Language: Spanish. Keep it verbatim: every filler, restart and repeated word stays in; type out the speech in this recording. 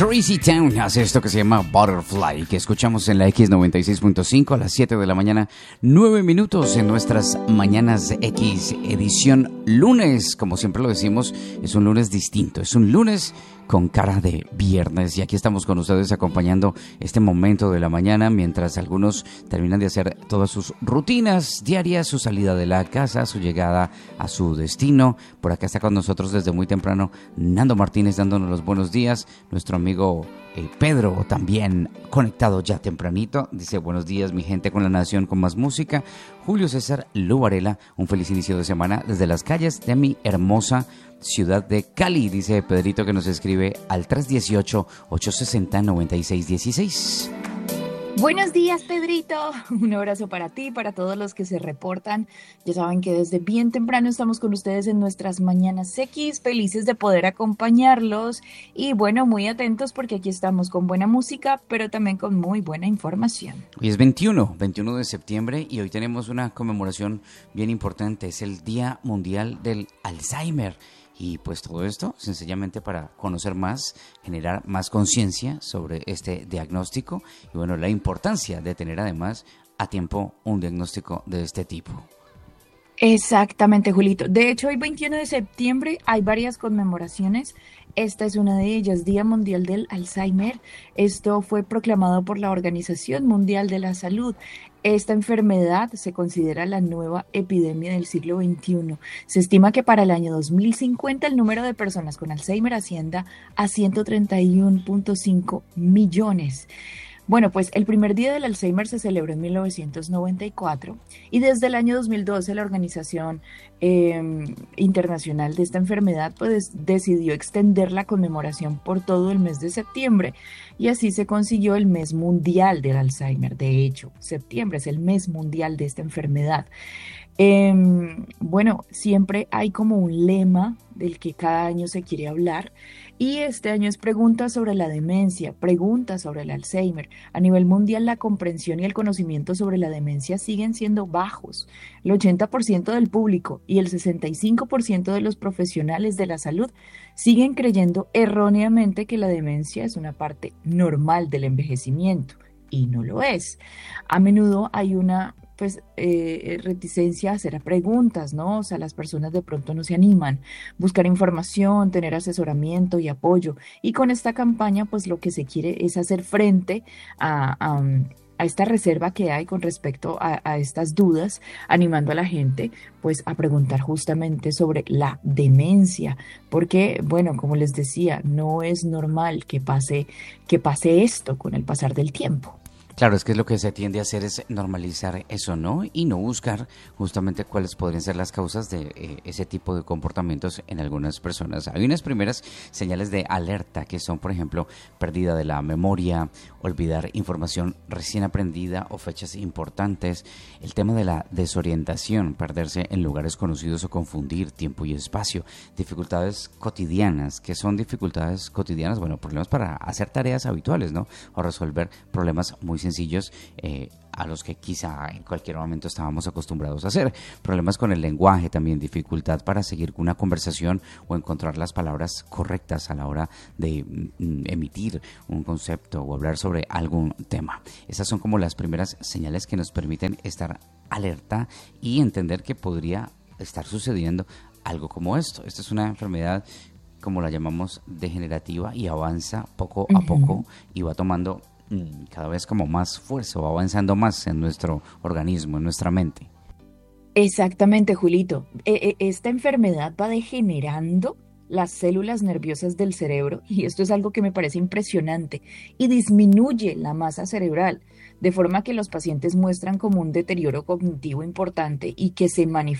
Crazy Town hace esto que se llama Butterfly, que escuchamos en la X noventa y seis punto cinco a las siete de la mañana, nueve minutos en nuestras Mañanas X, edición lunes. Como siempre lo decimos, es un lunes distinto, es un lunes con cara de viernes, y aquí estamos con ustedes acompañando este momento de la mañana mientras algunos terminan de hacer todas sus rutinas diarias, su salida de la casa, su llegada a su destino. Por acá está con nosotros desde muy temprano Nando Martínez dándonos los buenos días, nuestro amigo eh, Pedro también conectado ya tempranito, dice buenos días mi gente con la nación con más música. Julio César Luvarela, un feliz inicio de semana desde las calles de mi hermosa ciudad de Cali, dice Pedrito, que nos escribe al tres uno ocho, ocho seis cero, nueve seis uno seis. Buenos días, Pedrito. Un abrazo para ti, para todos los que se reportan. Ya saben que desde bien temprano estamos con ustedes en nuestras Mañanas X, felices de poder acompañarlos y bueno, muy atentos porque aquí estamos con buena música, pero también con muy buena información. Hoy es veintiuno, veintiuno de septiembre y hoy tenemos una conmemoración bien importante, es el Día Mundial del Alzheimer. Y pues todo esto sencillamente para conocer más, generar más conciencia sobre este diagnóstico y bueno, la importancia de tener además a tiempo un diagnóstico de este tipo. Exactamente, Julito. De hecho, hoy veintiuno de septiembre hay varias conmemoraciones. Esta es una de ellas, Día Mundial del Alzheimer. Esto fue proclamado por la Organización Mundial de la Salud. Esta enfermedad se considera la nueva epidemia del siglo veintiuno. Se estima que para el año dos mil cincuenta el número de personas con Alzheimer ascienda a ciento treinta y uno punto cinco millones. Bueno, pues el primer día del Alzheimer se celebró en mil novecientos noventa y cuatro y desde el año dos mil doce la Organización eh, Internacional de esta enfermedad pues decidió extender la conmemoración por todo el mes de septiembre y así se consiguió el mes mundial del Alzheimer. De hecho, septiembre es el mes mundial de esta enfermedad. Eh, bueno, siempre hay como un lema del que cada año se quiere hablar y este año es preguntas sobre la demencia, preguntas sobre el Alzheimer. A nivel mundial la comprensión y el conocimiento sobre la demencia siguen siendo bajos. El ochenta por ciento del público y el sesenta y cinco por ciento de los profesionales de la salud siguen creyendo erróneamente que la demencia es una parte normal del envejecimiento y no lo es. A menudo hay una pues eh, reticencia a hacer preguntas, ¿no? O sea, las personas de pronto no se animan, buscar información, tener asesoramiento y apoyo. Y con esta campaña, pues lo que se quiere es hacer frente a, a, a esta reserva que hay con respecto a, a estas dudas, animando a la gente, pues a preguntar justamente sobre la demencia, porque, bueno, como les decía, no es normal que pase, que pase esto con el pasar del tiempo. Claro, es que lo que se tiende a hacer es normalizar eso, ¿no? Y no buscar justamente cuáles podrían ser las causas de eh, ese tipo de comportamientos en algunas personas. Hay unas primeras señales de alerta que son, por ejemplo, pérdida de la memoria, olvidar información recién aprendida o fechas importantes, el tema de la desorientación, perderse en lugares conocidos o confundir tiempo y espacio, dificultades cotidianas, que son dificultades cotidianas, bueno, problemas para hacer tareas habituales, ¿no? O resolver problemas muy sencillos eh, a los que quizá en cualquier momento estábamos acostumbrados a hacer. Problemas con el lenguaje también, dificultad para seguir una conversación o encontrar las palabras correctas a la hora de mm, emitir un concepto o hablar sobre algún tema. Esas son como las primeras señales que nos permiten estar alerta y entender que podría estar sucediendo algo como esto. Esta es una enfermedad, como la llamamos, degenerativa y avanza poco a poco y va tomando cada vez como más fuerza, va avanzando más en nuestro organismo, en nuestra mente. Exactamente, Julito. E- e- esta enfermedad va degenerando las células nerviosas del cerebro y esto es algo que me parece impresionante y disminuye la masa cerebral, de forma que los pacientes muestran como un deterioro cognitivo importante y que se manifiesta